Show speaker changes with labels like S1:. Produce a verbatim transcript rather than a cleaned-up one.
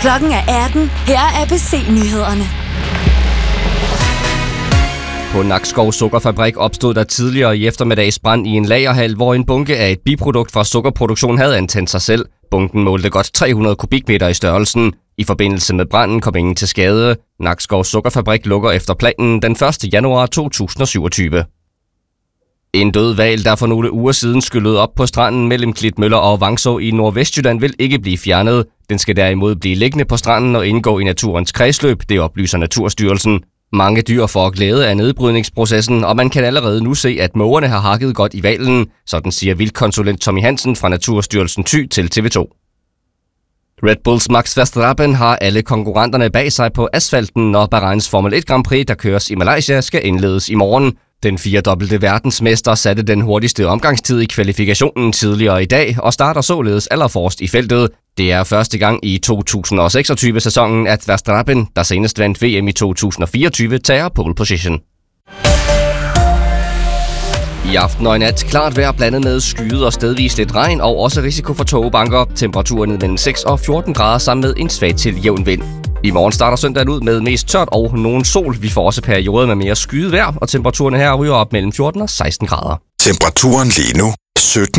S1: Klokken er atten. Her er A B C-nyhederne.
S2: På Nakskov Sukkerfabrik opstod der tidligere i eftermiddags brand i en lagerhal, hvor en bunke af et biprodukt fra sukkerproduktion havde antændt sig selv. Bunken målte godt tre hundrede kubikmeter i størrelsen. I forbindelse med branden kom ingen til skade. Nakskov Sukkerfabrik lukker efter planen den første januar to tusind og syvogtyve. En død hval, der for nogle uger siden skyllede op på stranden mellem Klitmøller og Vangså i Nordvestjylland, vil ikke blive fjernet. Den skal derimod blive liggende på stranden og indgå i naturens kredsløb, det oplyser Naturstyrelsen. Mange dyr får glæde af nedbrydningsprocessen, og man kan allerede nu se, at mågerne har hakket godt i hvalen, sådan siger vildkonsulent Tommy Hansen fra Naturstyrelsen Thy til T V to. Red Bulls Max Verstappen har alle konkurrenterne bag sig på asfalten, når Bahrains Formel et Grand Prix, der køres i Malaysia, skal indledes i morgen. Den firedobbelte verdensmester satte den hurtigste omgangstid i kvalifikationen tidligere i dag og starter således allerforrest i feltet. Det er første gang i to tusind og seksogtyve-sæsonen, at Verstappen, der senest vandt V M i to tusind og fireogtyve, tager pole position. I aften og i nat klart vejr blandet med skyet og stedvis lidt regn og også risiko for tågebanker. Temperaturen ned mellem seks og fjorten grader sammen med en svag til jævn vind. I morgen starter søndagen ud med mest tørt og nogen sol. Vi får også perioder med mere skyet vejr, og temperaturen her ryger op mellem fjorten og seksten grader.
S3: Temperaturen lige nu sytten